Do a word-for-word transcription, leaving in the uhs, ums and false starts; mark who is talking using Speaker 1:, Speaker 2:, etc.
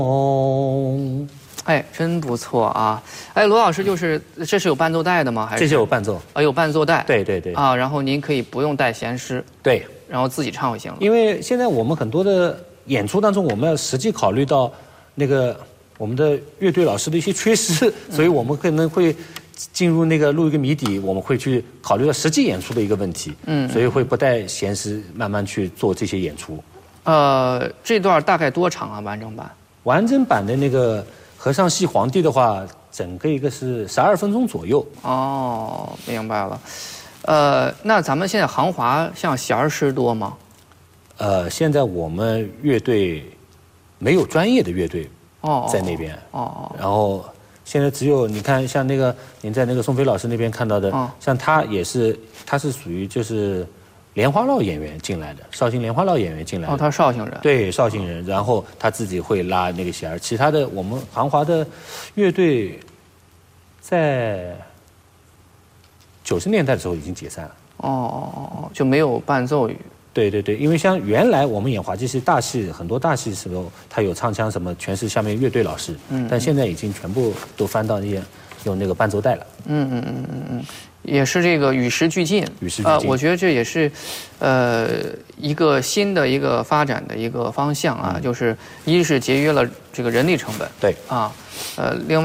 Speaker 1: 哦，
Speaker 2: 哎，真不错啊！哎，罗老师，就是这是有伴奏带的吗？还是
Speaker 1: 这些有伴奏？
Speaker 2: 啊，有伴奏带。
Speaker 1: 对对对。
Speaker 2: 啊，然后您可以不用带弦师，
Speaker 1: 对，
Speaker 2: 然后自己唱就行了。
Speaker 1: 因为现在我们很多的演出当中，我们要实际考虑到那个我们的乐队老师的一些缺失，所以我们可能会进入那个录一个谜底，我们会去考虑到实际演出的一个问题。嗯，所以会不带弦师慢慢去做这些演出。
Speaker 2: 呃，这段大概多长啊？完整版？
Speaker 1: 完整版的那个和尚戏皇帝的话，整个一个是十二分钟左右。
Speaker 2: 哦，明白了。呃，那咱们现在行华像弦儿师多吗？
Speaker 1: 呃，现在我们乐队没有专业的乐队
Speaker 2: 哦，
Speaker 1: 在那边。
Speaker 2: 哦，
Speaker 1: 然后现在只有你看，像那个您在那个宋飞老师那边看到的，
Speaker 2: 哦、
Speaker 1: 像他也是，他是属于就是莲花落演员进来的，绍兴莲花落演员进来的。
Speaker 2: 哦，他是绍兴人。
Speaker 1: 对，绍兴人，然后他自己会拉那个弦儿，其他的我们行华的乐队在九十年代的时候已经解散了。
Speaker 2: 哦哦哦，就没有伴奏。
Speaker 1: 对对对，因为像原来我们演滑稽戏大戏，很多大戏时候他有唱腔什么，全是下面乐队老师。嗯。但现在已经全部都翻到那些用那个伴奏带了。
Speaker 2: 嗯嗯嗯嗯嗯，也是这个与时俱进。
Speaker 1: 与时俱进。
Speaker 2: 呃，我觉得这也是，呃，一个新的一个发展的一个方向啊，嗯、就是一是节约了这个人力成本。
Speaker 1: 对。
Speaker 2: 啊，呃，另外。